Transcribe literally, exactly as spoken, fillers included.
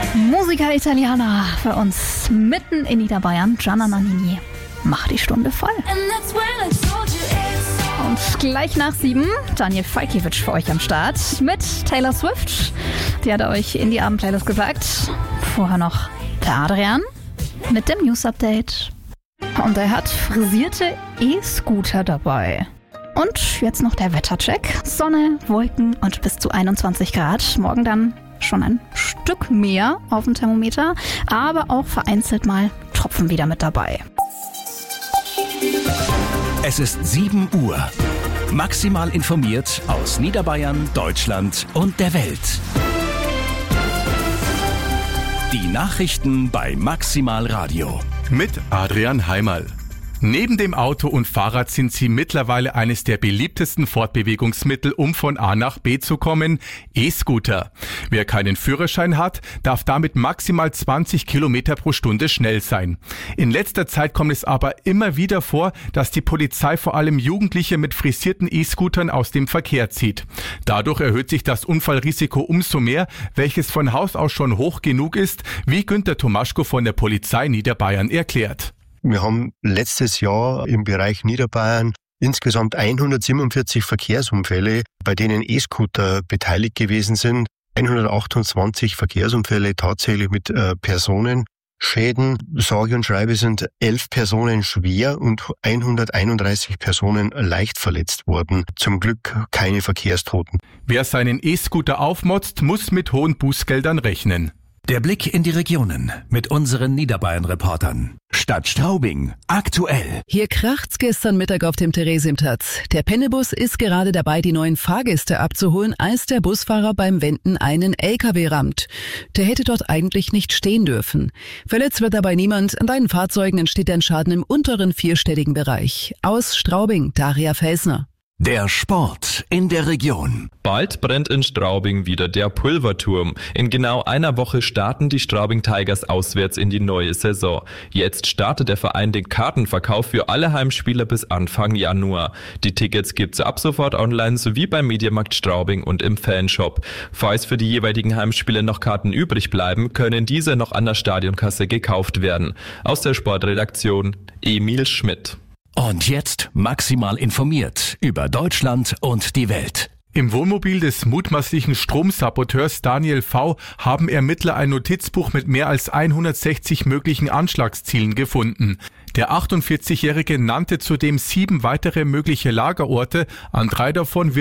Musica Italiana für uns mitten in Niederbayern. Gianna Nannini macht die Stunde voll. Und gleich nach sieben Daniel Falkiewicz für euch am Start mit Taylor Swift. Die hat euch in die Abendplaylist gesagt. Vorher noch der Adrian mit dem News-Update. Und er hat frisierte E-Scooter dabei. Und jetzt noch der Wettercheck. Sonne, Wolken und bis zu einundzwanzig Grad. Morgen dann schon ein Stück mehr auf dem Thermometer, aber auch vereinzelt mal Tropfen wieder mit dabei. Es ist sieben Uhr. Maximal informiert aus Niederbayern, Deutschland und der Welt. Die Nachrichten bei Maximal Radio. Mit Adrian Heimerl. Neben dem Auto und Fahrrad sind sie mittlerweile eines der beliebtesten Fortbewegungsmittel, um von A nach B zu kommen, E-Scooter. Wer keinen Führerschein hat, darf damit maximal zwanzig Kilometer pro Stunde schnell sein. In letzter Zeit kommt es aber immer wieder vor, dass die Polizei vor allem Jugendliche mit frisierten E-Scootern aus dem Verkehr zieht. Dadurch erhöht sich das Unfallrisiko umso mehr, welches von Haus aus schon hoch genug ist, wie Günter Tomaschko von der Polizei Niederbayern erklärt. Wir haben letztes Jahr im Bereich Niederbayern insgesamt hundertsiebenundvierzig Verkehrsunfälle, bei denen E-Scooter beteiligt gewesen sind. hundertachtundzwanzig Verkehrsunfälle tatsächlich mit äh, Personenschäden. Sage und schreibe sind elf Personen schwer und hunderteinunddreißig Personen leicht verletzt worden. Zum Glück keine Verkehrstoten. Wer seinen E-Scooter aufmotzt, muss mit hohen Bußgeldern rechnen. Der Blick in die Regionen mit unseren Niederbayern-Reportern. Stadt Straubing, aktuell. Hier kracht's gestern Mittag auf dem Theresienplatz. Der Pennebus ist gerade dabei, die neuen Fahrgäste abzuholen, als der Busfahrer beim Wenden einen L K W rammt. Der hätte dort eigentlich nicht stehen dürfen. Verletzt wird dabei niemand. An beiden Fahrzeugen entsteht ein Schaden im unteren vierstelligen Bereich. Aus Straubing, Daria Felsner. Der Sport in der Region. Bald brennt in Straubing wieder der Pulverturm. In genau einer Woche starten die Straubing Tigers auswärts in die neue Saison. Jetzt startet der Verein den Kartenverkauf für alle Heimspieler bis Anfang Januar. Die Tickets gibt's ab sofort online sowie beim Mediamarkt Straubing und im Fanshop. Falls für die jeweiligen Heimspiele noch Karten übrig bleiben, können diese noch an der Stadionkasse gekauft werden. Aus der Sportredaktion Emil Schmidt. Und jetzt maximal informiert über Deutschland und die Welt. Im Wohnmobil des mutmaßlichen Stromsaboteurs Daniel V. haben Ermittler ein Notizbuch mit mehr als hundertsechzig möglichen Anschlagszielen gefunden. Der achtundvierzigjährige nannte zudem sieben weitere mögliche Lagerorte, an drei davon